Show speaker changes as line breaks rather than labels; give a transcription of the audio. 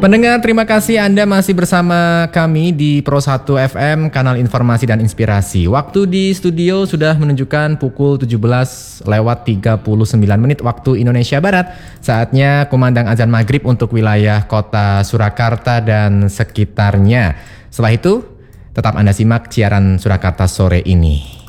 Pendengar, terima kasih Anda masih bersama kami di Pro 1 FM, kanal informasi dan inspirasi. Waktu di studio sudah menunjukkan pukul 17:39 waktu Indonesia Barat. Saatnya kumandang azan maghrib untuk wilayah kota Surakarta dan sekitarnya. Setelah itu, tetap Anda simak siaran Surakarta sore ini.